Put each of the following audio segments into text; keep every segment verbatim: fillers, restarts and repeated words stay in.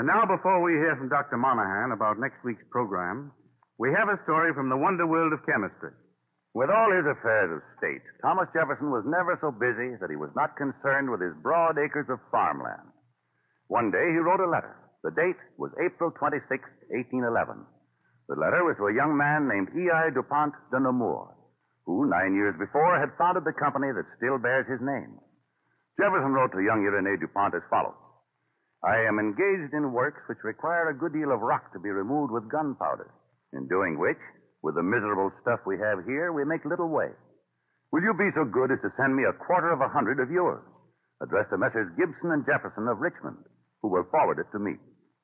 And now, before we hear from Doctor Monahan about next week's program, we have a story from the wonder world of chemistry. With all his affairs of state, Thomas Jefferson was never so busy that he was not concerned with his broad acres of farmland. One day he wrote a letter. The date was April twenty-sixth, eighteen eleven. The letter was to a young man named E I DuPont de Nemours, who nine years before had founded the company that still bears his name. Jefferson wrote to young Irénée DuPont as follows. I am engaged in works which require a good deal of rock to be removed with gunpowder, in doing which, with the miserable stuff we have here, we make little way. Will you be so good as to send me a quarter of a hundred of yours, addressed to Messrs. Gibson and Jefferson of Richmond, who will forward it to me.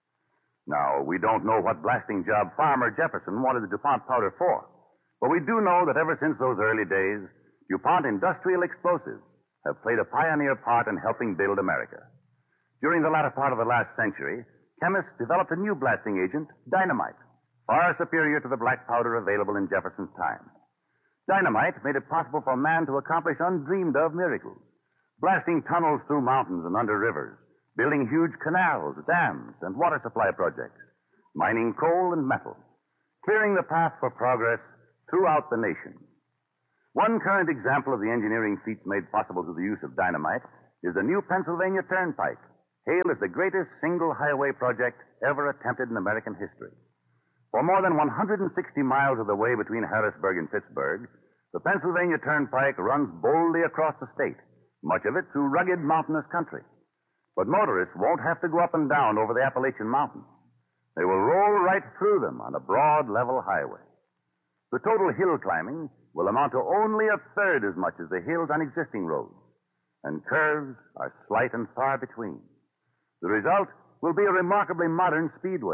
Now, we don't know what blasting job Farmer Jefferson wanted the DuPont powder for, but we do know that ever since those early days, DuPont Industrial Explosives have played a pioneer part in helping build America. During the latter part of the last century, chemists developed a new blasting agent, dynamite, far superior to the black powder available in Jefferson's time. Dynamite made it possible for man to accomplish undreamed of miracles, blasting tunnels through mountains and under rivers, building huge canals, dams, and water supply projects, mining coal and metal, clearing the path for progress throughout the nation. One current example of the engineering feats made possible through the use of dynamite is the new Pennsylvania Turnpike, hailed as the greatest single highway project ever attempted in American history. For more than one hundred sixty miles of the way between Harrisburg and Pittsburgh, the Pennsylvania Turnpike runs boldly across the state, much of it through rugged mountainous country. But motorists won't have to go up and down over the Appalachian Mountains. They will roll right through them on a broad, level highway. The total hill climbing will amount to only a third as much as the hills on existing roads, and curves are slight and far between. The result will be a remarkably modern speedway.